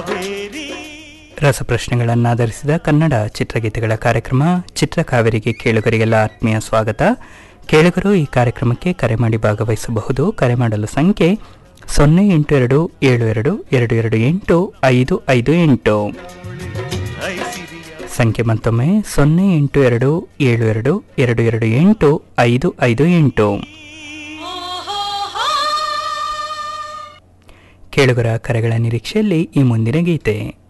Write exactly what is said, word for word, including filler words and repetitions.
ರಸಪ್ರಶ್ನೆಗಳನ್ನಾಧರಿಸಿದ ಕನ್ನಡ ಚಿತ್ರಗೀತೆಗಳ ಕಾರ್ಯಕ್ರಮ ಚಿತ್ರಕಾವೇರಿಗೆ ಕೇಳುಗರಿಗೆಲ್ಲ ಆತ್ಮೀಯ ಸ್ವಾಗತ. ಕೇಳುಗರು ಈ ಕಾರ್ಯಕ್ರಮಕ್ಕೆ ಕರೆ ಮಾಡಿ ಭಾಗವಹಿಸಬಹುದು. ಕರೆ ಮಾಡಲು ಸಂಖ್ಯೆ ಸೊನ್ನೆ ಎಂಟು ಎರಡು ಏಳು ಎರಡು ಎರಡು ಎರಡು ಎಂಟು ಐದು ಐದು ಎಂಟು. ಸಂಖ್ಯೆ ಮತ್ತೊಮ್ಮೆ ಸೊನ್ನೆ ಎಂಟು ಎರಡು ಏಳು ಎರಡು ಎರಡು ಎರಡು ಎಂಟು ಐದು ಐದು ಎಂಟು. ಕೇಳುಗರ ಕರೆಗಳ ನಿರೀಕ್ಷೆಯಲ್ಲಿ ಈ ಮುಂದಿನ ಗೀತೆ.